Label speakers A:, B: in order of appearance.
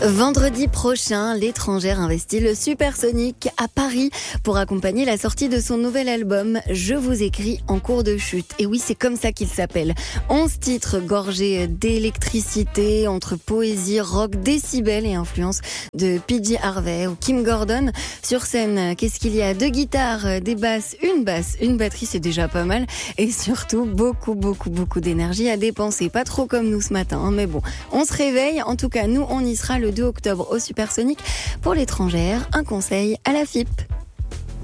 A: Vendredi prochain, l'étrangère investit le Supersonic à Paris pour accompagner la sortie de son nouvel album « Je vous écris en cours de chute ». Et oui, c'est comme ça qu'il s'appelle. 11 titres gorgés d'électricité, entre poésie, rock, décibels et influence de PJ Harvey ou Kim Gordon. Sur scène, qu'est-ce qu'il y a? 2 guitares, des basses, une batterie, c'est déjà pas mal. Et surtout, beaucoup d'énergie à dépenser. Pas trop comme nous ce matin, hein, mais bon, on se réveille. En tout cas, nous, on y sera le 2 octobre au Supersonic. Pour l'étrangère, un conseil à la FIP.